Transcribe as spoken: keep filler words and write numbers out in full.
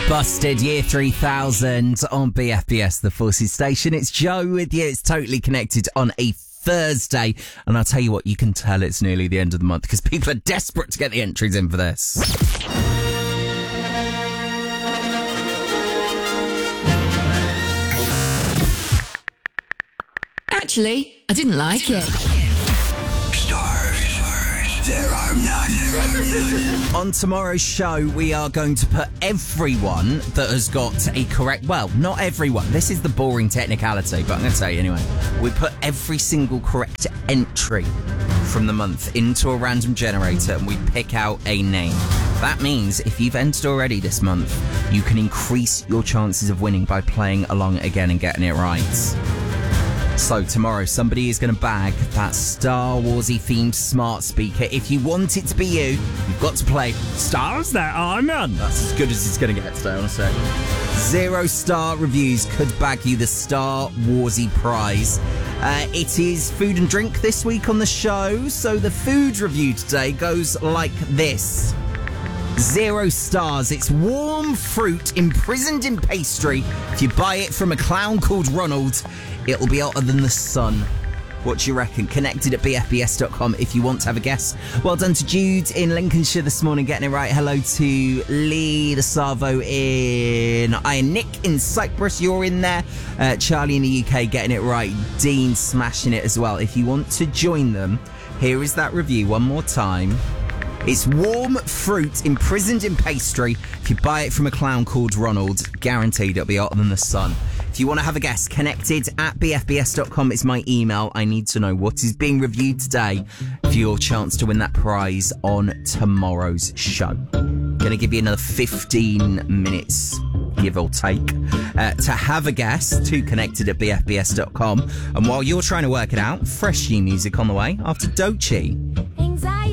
Busted Year three thousand on B F B S, the Forces station. It's Joe with you. It's Totally Connected on a Thursday. And I'll tell you what, you can tell it's nearly the end of the month because people are desperate to get the entries in for this. Actually, I didn't like it. There are none. On tomorrow's show, we are going to put everyone that has got a correct... Well, not everyone. This is the boring technicality, but I'm going to tell you anyway. We put every single correct entry from the month into a random generator and we pick out a name. That means if you've entered already this month, you can increase your chances of winning by playing along again and getting it right. So tomorrow, somebody is going to bag that Star Warsy themed smart speaker. If you want it to be you, you've got to play Stars That Are None. That's as good as it's going to get today, honestly. Zero star reviews could bag you the Star Warsy prize. Uh, it is food and drink this week on the show. So the food review today goes like this. Zero stars. It's warm fruit imprisoned in pastry. If you buy it from a clown called Ronald, it'll be hotter than the sun. What do you reckon? Connected at b f b s dot com if you want to have a guess. Well done to Jude in Lincolnshire this morning getting it right. Hello to Lee the Savo in Iron Nick in Cyprus. You're in there. Uh, Charlie in the U K getting it right. Dean smashing it as well. If you want to join them, here is that review one more time. It's warm fruit imprisoned in pastry. If you buy it from a clown called Ronald, guaranteed it'll be hotter than the sun. If you want to have a guess, connected at b f b s dot com is my email. I need to know what is being reviewed today for your chance to win that prize on tomorrow's show. Going to give you another fifteen minutes, give or take, uh, to have a guess to connected at b f b s dot com. And while you're trying to work it out, fresh new music on the way after Doechii.